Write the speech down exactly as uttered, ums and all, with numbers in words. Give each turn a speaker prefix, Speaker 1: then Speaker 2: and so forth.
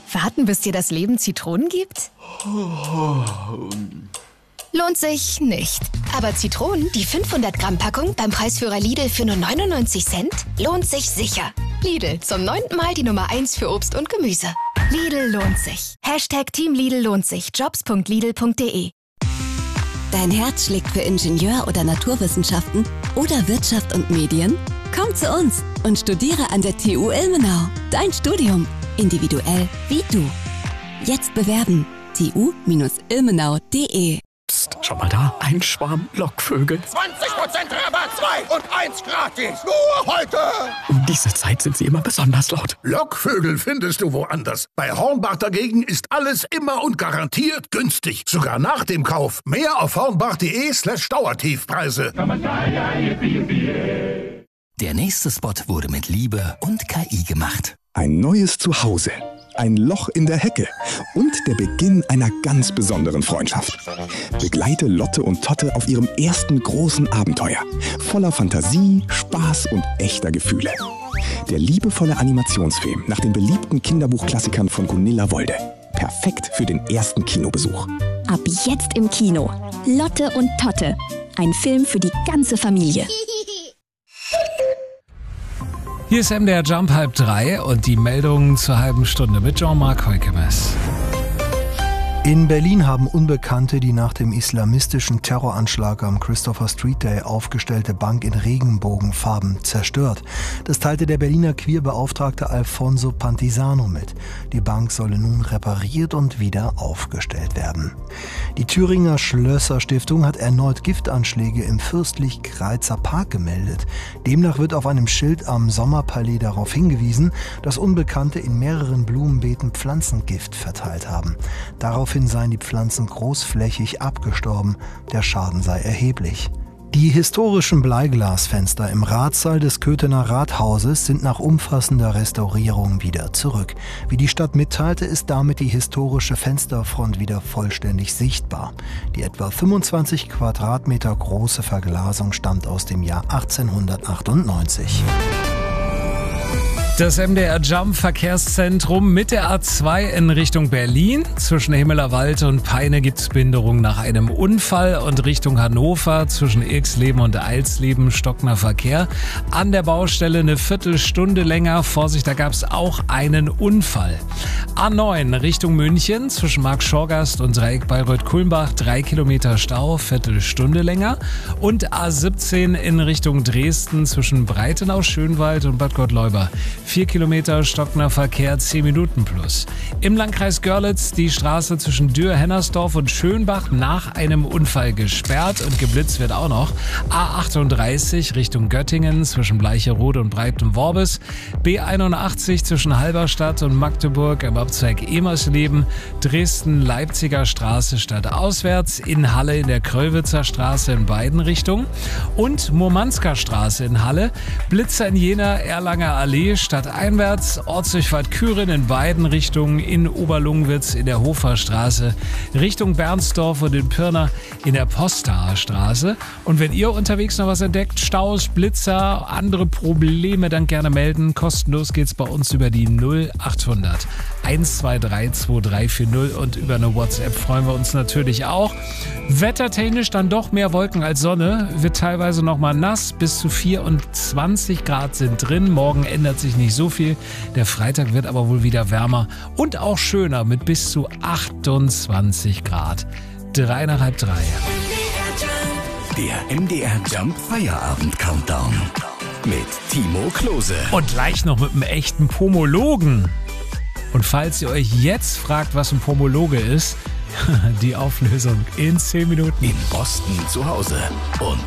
Speaker 1: Warten, bis dir das Leben Zitronen gibt? Lohnt sich nicht. Aber Zitronen, die fünfhundert Gramm Packung beim Preisführer Lidl für nur neunundneunzig Cent, lohnt sich sicher. Lidl, zum neunten Mal die Nummer eins für Obst und Gemüse. Lidl lohnt sich. Hashtag Team Lidl lohnt sich. Jobs punkt lidl punkt de.
Speaker 2: Dein Herz schlägt für Ingenieur- oder Naturwissenschaften oder Wirtschaft und Medien? Komm zu uns und studiere an der T U Ilmenau. Dein Studium. Individuell wie du. Jetzt bewerben. t u Ilmenau punkt de.
Speaker 3: Psst, schau mal da. Ein Schwarm Lockvögel.
Speaker 4: zwanzig Prozent Rabatt, zwei und eins gratis. Nur heute.
Speaker 3: Um diese Zeit sind sie immer besonders laut.
Speaker 5: Lockvögel findest du woanders. Bei Hornbach dagegen ist alles immer und garantiert günstig. Sogar nach dem Kauf. Mehr auf hornbach.de slash Dauertiefpreise.
Speaker 6: Der nächste Spot wurde mit Liebe und K I gemacht.
Speaker 7: Ein neues Zuhause, ein Loch in der Hecke und der Beginn einer ganz besonderen Freundschaft. Begleite Lotte und Totte auf ihrem ersten großen Abenteuer. Voller Fantasie, Spaß und echter Gefühle. Der liebevolle Animationsfilm nach den beliebten Kinderbuchklassikern von Gunilla Wolde. Perfekt für den ersten Kinobesuch.
Speaker 8: Ab jetzt im Kino. Lotte und Totte. Ein Film für die ganze Familie.
Speaker 9: Hier ist M D R Jump halb drei und die Meldungen zur halben Stunde mit Jean-Marc Heukemes.
Speaker 10: In Berlin haben Unbekannte die nach dem islamistischen Terroranschlag am Christopher Street Day aufgestellte Bank in Regenbogenfarben zerstört. Das teilte der Berliner Queerbeauftragte Alfonso Pantisano mit. Die Bank solle nun repariert und wieder aufgestellt werden. Die Thüringer Schlösser-Stiftung hat erneut Giftanschläge im Fürstlich-Greizer Park gemeldet. Demnach wird auf einem Schild am Sommerpalais darauf hingewiesen, dass Unbekannte in mehreren Blumenbeeten Pflanzengift verteilt haben. Daraufhin seien die Pflanzen großflächig abgestorben. Der Schaden sei erheblich. Die historischen Bleiglasfenster im Ratssaal des Köthener Rathauses sind nach umfassender Restaurierung wieder zurück. Wie die Stadt mitteilte, ist damit die historische Fensterfront wieder vollständig sichtbar. Die etwa fünfundzwanzig Quadratmeter große Verglasung stammt aus dem Jahr achtzehnhundertachtundneunzig.
Speaker 9: Das M D R Jump Verkehrszentrum mit der A zwei in Richtung Berlin. Zwischen Himmelerwald und Peine gibt es Behinderung nach einem Unfall und Richtung Hannover zwischen Irxleben und Eilsleben stockender Verkehr. An der Baustelle eine Viertelstunde länger. Vorsicht, da gab es auch einen Unfall. A neun Richtung München zwischen Markt-Schorgast und Dreieck Bayreuth-Kulmbach. Drei Kilometer Stau, Viertelstunde länger. Und A siebzehn in Richtung Dresden zwischen Breitenau-Schönwald und Bad Gottleuba. Vier Kilometer stockender Verkehr, zehn Minuten plus. Im Landkreis Görlitz die Straße zwischen Dürr-Hennersdorf und Schönbach nach einem Unfall gesperrt und geblitzt wird auch noch. A achtunddreißig Richtung Göttingen zwischen Bleicherode und Breitenworbis. B einundachtzig zwischen Halberstadt und Magdeburg im Abzweig Emersleben. Dresden-Leipziger Straße stadtauswärts. In Halle in der Kröllwitzer Straße in beiden Richtungen. Und Murmansker Straße in Halle. Blitzer in Jena, Erlanger Allee stadteinwärts, Ortsdurchfahrt Küren in beiden Richtungen, in Oberlungwitz in der Hoferstraße, Richtung Bernsdorf und in Pirna in der Postaer Straße. Und wenn ihr unterwegs noch was entdeckt, Staus, Blitzer, andere Probleme, dann gerne melden. Kostenlos geht's bei uns über die null achthundert eins zwei drei zwei drei vier null und über eine WhatsApp freuen wir uns natürlich auch. Wettertechnisch dann doch mehr Wolken als Sonne, wird teilweise noch mal nass, bis zu vierundzwanzig Grad sind drin. Morgen ändert sich nicht so viel. Der Freitag wird aber wohl wieder wärmer und auch schöner mit bis zu achtundzwanzig Grad. Drei nach halb drei.
Speaker 6: Der M D R Jump Feierabend Countdown mit Timo Klose.
Speaker 9: Und gleich noch mit einem echten Pomologen. Und falls ihr euch jetzt fragt, was ein Pomologe ist, die Auflösung in zehn Minuten.
Speaker 6: In Boston zu Hause und